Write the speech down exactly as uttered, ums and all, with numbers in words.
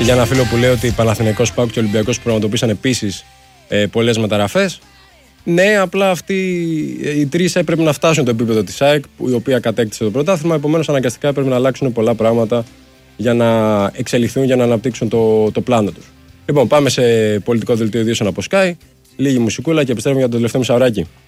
Για ένα φίλο που λέει ότι Παναθηναϊκός, ΠΑΟΚ και Ολυμπιακός πραγματοποίησαν επίσης ε, πολλές μεταγραφές. Ναι, απλά αυτοί οι τρεις έπρεπε να φτάσουν το επίπεδο της ΑΕΚ, η οποία κατέκτησε το πρωτάθλημα. Επομένως, αναγκαστικά έπρεπε να αλλάξουν πολλά πράγματα για να εξελιχθούν, για να αναπτύξουν το, το πλάνο τους. Λοιπόν, πάμε σε πολιτικό δελτίο ειδήσεων από Sky. Λίγη μουσικούλα και επιστρέφουμε για το τελευταίο μισάωράκι.